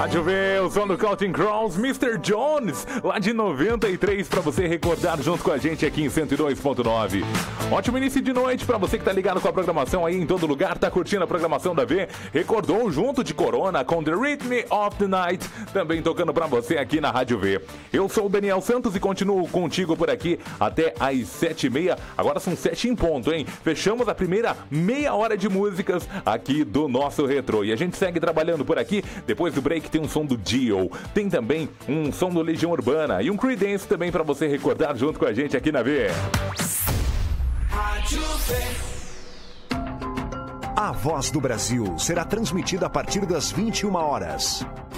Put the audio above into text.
Rádio V, o som do Counting Crows, Mr. Jones, lá de 93, pra você recordar junto com a gente aqui em 102.9. Ótimo início de noite pra você que tá ligado com a programação aí em todo lugar, tá curtindo a programação da V, recordou junto de Corona com The Rhythm of the Night, também tocando pra você aqui na Rádio V. Eu sou o Daniel Santos e continuo contigo por aqui até às 7h30, agora são 7 em ponto, hein? Fechamos a primeira meia hora de músicas aqui do nosso Retrô e a gente segue trabalhando por aqui. Depois do break tem um som do Dio, tem também um som do Legião Urbana e um Creedence também para você recordar junto com a gente aqui na V. A Voz do Brasil será transmitida a partir das 21 horas.